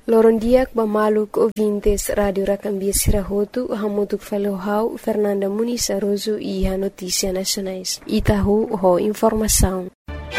Lorondiak Bamaluk ouvintes Radio Racambia Sirahotu, Hamutuk Falohau, Fernanda Muniz Aroso e a Notícia Nacionais. Itahu ho informação.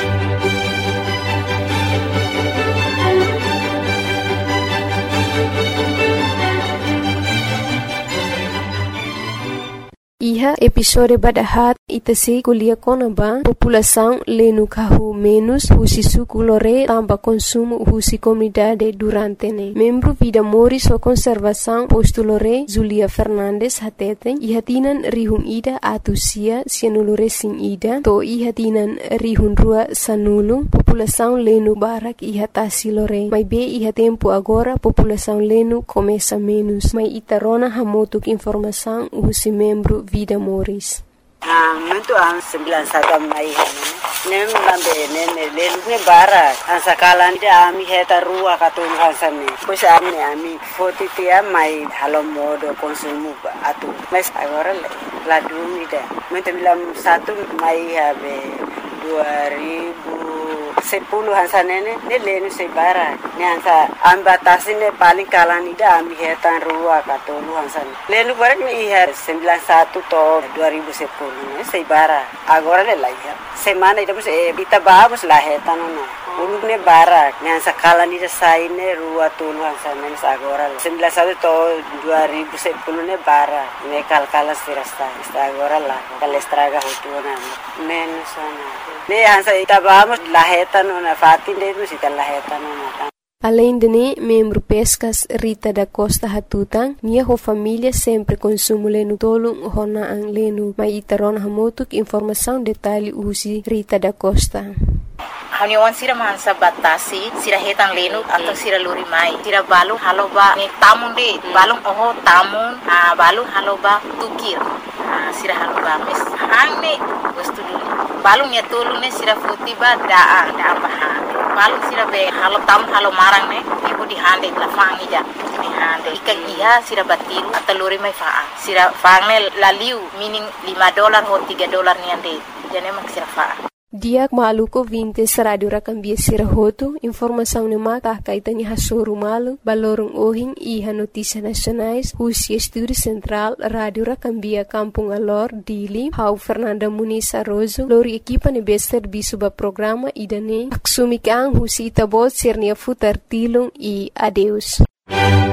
Iha episode badahat itasi kuliah konaba população lenu kahu menos husi suku lore tamba consumo husi comunidade durante ne. Membro Vida Moris o conservação posto lore Zulia Fernandes hateten ihatinan rihun ida atusia sianulure sin ida to ihatinan rihun rua sanulu população lenu barak ihatasi lore. Mai be iha tempo agora população lenu começa menos. Mai itarona hamotuk informação husi membro Vida Moris. Mentu ang 91 mai nem lambe ne lelune bara ansakalan ida ami heta rua katun hansane pois ami fotitia mai halo modo konsumo atu mas agora la dumida mentu bilam 1 mai habe 2010 hansanene ne lenu se bara ne hansa ambatasine paling kalan ida ami hetan rua katun hansane lenu barak ni ihar 91 to 2010 ne se bara agora le laiha semana ida kita vamos la hetan no ulune bara ne hansa kalan ida saine rua tulu hansane agora 91 to 2010 ne bara ne kalkala sirasta agora la kalestraga hutuna menos ne hansa ita vamos la hetan na fatin de musita la hetan na. Além de ne, membro Pescas Rita da Costa Hatutang, nia ho família sempre consumo lenu tolong hona ang lenu. Mai itaron hamotuk informação detalhe usi Rita da Costa. Haniwan sira mansa batasi sira hetang lenu atau sira luri mai sira balu haloba ni tamun de balung oho tamun balu haloba tukir sira haloba mes hangne gustu dulu balung ya tolu ne sira futiba daa baha balung sira be halo tam halo marang ne ibu di hande la fangi ja ni hande ikan iha sira batiru atau luri mai faa sira fangne laliu meaning $5 ho $3 ni ande jane mak sira faa. Diak maluko vintes Radio Racambia Sirahotu, informação ne mata kaitani hasoru malu, balorong ohing iha notícia nacionais, husi estúdio central Radio Racambia Kampung Alor, Dili, hau Fernanda Muniz Aroso, lori equipa ne bester bisuba programa idane, aksumik ang husi itabot sernia futar tilung e adeus.